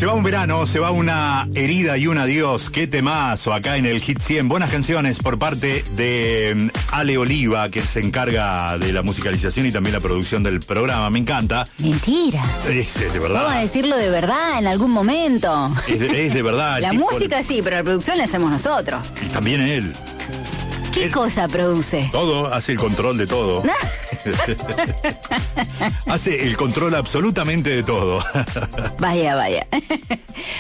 Se va un verano, se va una herida y un adiós. Qué temazo acá en el Hit 100. Buenas canciones por parte de Ale Oliva, que se encarga de la musicalización y también la producción del programa. Me encanta. Mentira. Es de verdad. Vamos a decirlo de verdad en algún momento. Es de verdad. La música sí, pero la producción la hacemos nosotros. Y también él. ¿Qué cosa produce? Todo, hace el control de todo. Hace el control absolutamente de todo. Vaya.